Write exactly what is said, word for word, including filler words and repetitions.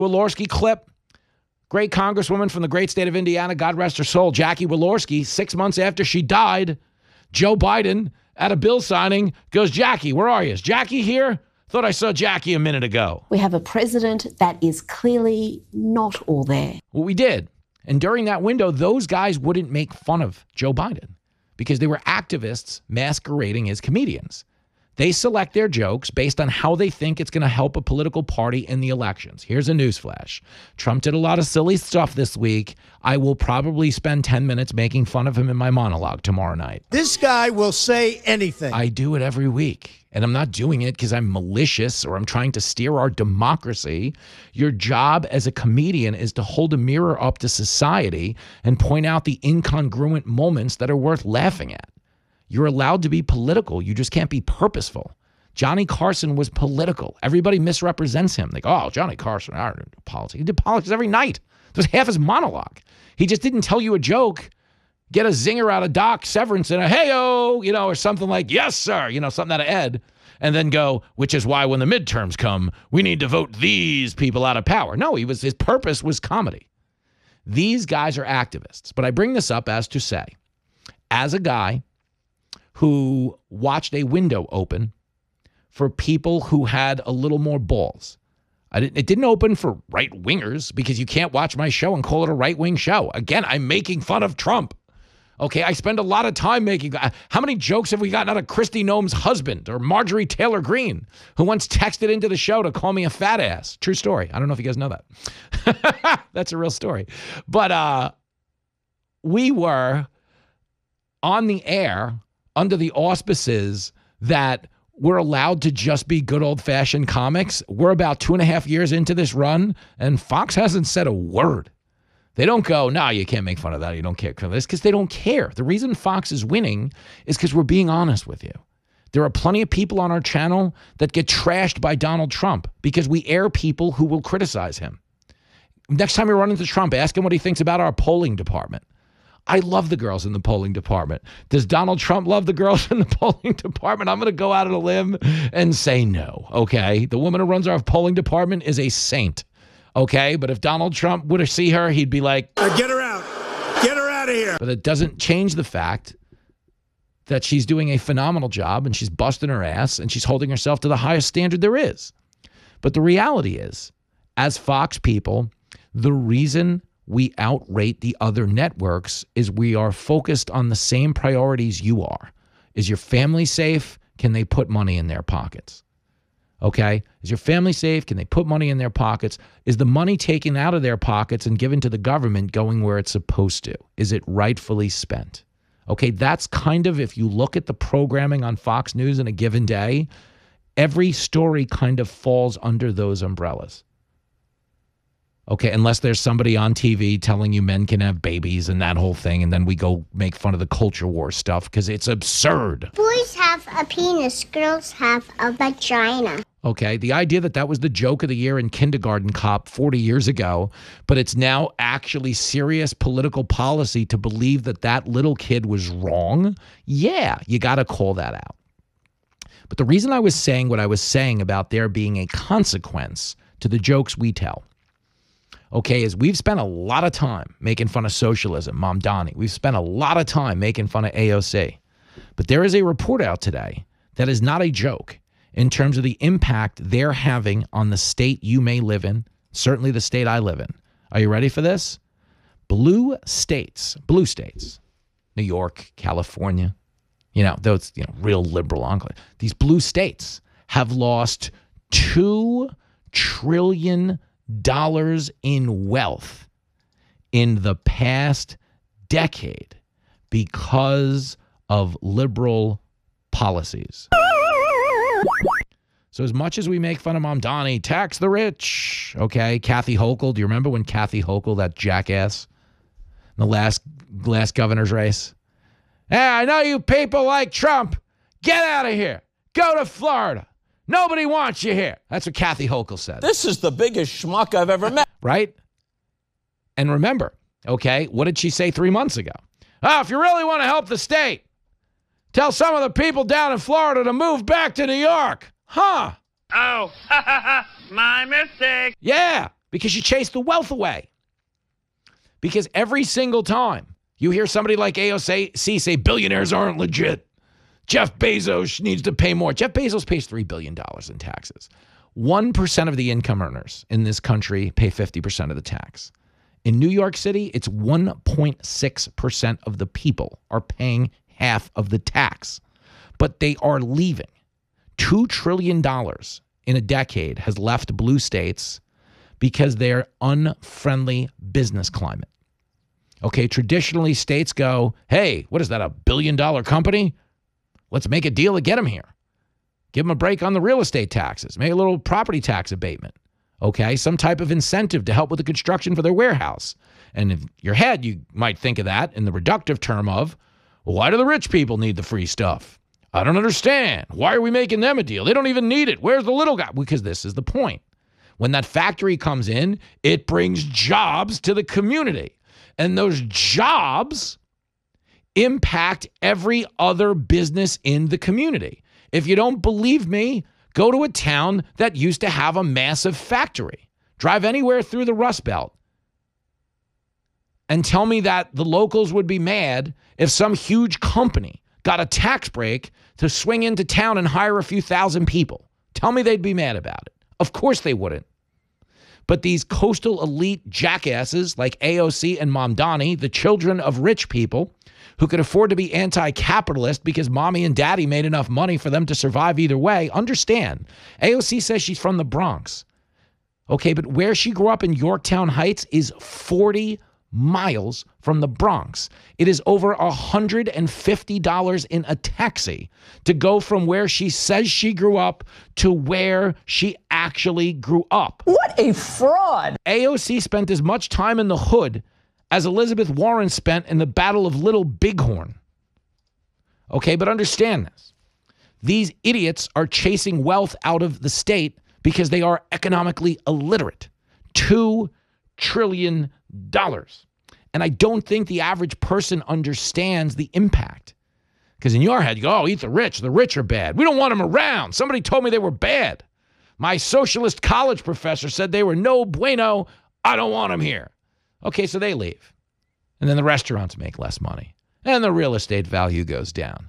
Walorski clip. Great congresswoman from the great state of Indiana, God rest her soul, Jackie Walorski, six months after she died, Joe Biden at a bill signing goes, Jackie, where are you? Is Jackie here? Thought I saw Jackie a minute ago. We have a president that is clearly not all there. Well, we did. And during that window, those guys wouldn't make fun of Joe Biden because they were activists masquerading as comedians. They select their jokes based on how they think it's going to help a political party in the elections. Here's a newsflash. Trump did a lot of silly stuff this week. I will probably spend ten minutes making fun of him in my monologue tomorrow night. This guy will say anything. I do it every week. And I'm not doing it because I'm malicious or I'm trying to steer our democracy. Your job as a comedian is to hold a mirror up to society and point out the incongruent moments that are worth laughing at. You're allowed to be political. You just can't be purposeful. Johnny Carson was political. Everybody misrepresents him. Like, oh, Johnny Carson, I don't do politics. He did politics every night. It was half his monologue. He just didn't tell you a joke, get a zinger out of Doc Severance and a hey-o, you know, or something like, yes, sir, you know, something out of Ed, and then go, which is why when the midterms come, we need to vote these people out of power. No, he was his purpose was comedy. These guys are activists. But I bring this up as to say, as a guy who watched a window open for people who had a little more balls. I didn't, it didn't open for right-wingers because you can't watch my show and call it a right-wing show. Again, I'm making fun of Trump. Okay, I spend a lot of time making... How many jokes have we gotten out of Kristi Noem's husband or Marjorie Taylor Greene, who once texted into the show to call me a fat ass? True story. I don't know if you guys know that. That's a real story. But uh, we were on the air under the auspices that we're allowed to just be good old-fashioned comics. We're about two and a half years into this run, and Fox hasn't said a word. They don't go, no, you can't make fun of that. You don't care for this, because they don't care. The reason Fox is winning is because we're being honest with you. There are plenty of people on our channel that get trashed by Donald Trump because we air people who will criticize him. Next time you run into Trump, ask him what he thinks about our polling department. I love the girls in the polling department. Does Donald Trump love the girls in the polling department? I'm going to go out on a limb and say no, okay? The woman who runs our polling department is a saint, okay? But if Donald Trump were to see her, he'd be like, uh, get her out. Get her out of here. But it doesn't change the fact that she's doing a phenomenal job and she's busting her ass and she's holding herself to the highest standard there is. But the reality is, as Fox people, the reason we outrate the other networks is we are focused on the same priorities you are. Is your family safe? Can they put money in their pockets? Okay? Is your family safe? Can they put money in their pockets? Is the money taken out of their pockets and given to the government going where it's supposed to? Is it rightfully spent? Okay, that's kind of, if you look at the programming on Fox News in a given day, every story kind of falls under those umbrellas. Okay, unless there's somebody on T V telling you men can have babies and that whole thing, and then we go make fun of the culture war stuff because it's absurd. Boys have a penis, girls have a vagina. Okay, the idea that that was the joke of the year in Kindergarten Cop forty years ago, but it's now actually serious political policy to believe that that little kid was wrong, yeah, you got to call that out. But the reason I was saying what I was saying about there being a consequence to the jokes we tell, okay, is we've spent a lot of time making fun of socialism, Mamdani. We've spent a lot of time making fun of A O C. But there is a report out today that is not a joke in terms of the impact they're having on the state you may live in, certainly the state I live in. Are you ready for this? Blue states, blue states, New York, California, you know, those, you know, real liberal enclave. These blue states have lost two trillion dollars in wealth in the past decade because of liberal policies. So as much as we make fun of Mamdani, tax the rich, okay? Kathy Hochul, do you remember when Kathy Hochul, that jackass, in the last, last governor's race? Hey, I know you people like Trump. Get out of here. Go to Florida. Nobody wants you here. That's what Kathy Hochul said. This is the biggest schmuck I've ever met. Right? And remember, okay, what did she say three months ago? Oh, if you really want to help the state, tell some of the people down in Florida to move back to New York. Huh? Oh, my mistake. Yeah. because you chase the wealth away. Because every single time you hear somebody like A O C say billionaires aren't legit, Jeff Bezos needs to pay more. Jeff Bezos pays three billion dollars in taxes. one percent of the income earners in this country pay fifty percent of the tax. In New York City, it's one point six percent of the people are paying half of the tax. But they are leaving. two trillion dollars in a decade has left blue states because they're unfriendly business climate. Okay, traditionally states go, hey, what is that, a billion dollar company? Let's make a deal to get them here. Give them a break on the real estate taxes. Make a little property tax abatement. Okay, some type of incentive to help with the construction for their warehouse. And in your head, you might think of that in the reductive term of, well, why do the rich people need the free stuff? I don't understand. Why are we making them a deal? They don't even need it. Where's the little guy? Because this is the point. When that factory comes in, it brings jobs to the community. And those jobs impact every other business in the community. If you don't believe me, go to a town that used to have a massive factory. Drive anywhere through the Rust Belt and tell me that the locals would be mad if some huge company got a tax break to swing into town and hire a few thousand people. Tell me they'd be mad about it. Of course they wouldn't. But these coastal elite jackasses like A O C and Mamdani, the children of rich people who could afford to be anti-capitalist because mommy and daddy made enough money for them to survive either way, understand. A O C says she's from the Bronx. Okay, but where she grew up in Yorktown Heights is forty miles from the Bronx. It is over one hundred fifty dollars in a taxi to go from where she says she grew up to where she actually grew up. What a fraud. A O C spent as much time in the hood as Elizabeth Warren spent in the Battle of Little Bighorn. Okay, but understand this. These idiots are chasing wealth out of the state because they are economically illiterate. Two trillion dollars. And I don't think the average person understands the impact. Because in your head, you go, oh, eat the rich. The rich are bad. We don't want them around. Somebody told me they were bad. My socialist college professor said they were no bueno. I don't want them here. Okay, so they leave. And then the restaurants make less money. And the real estate value goes down.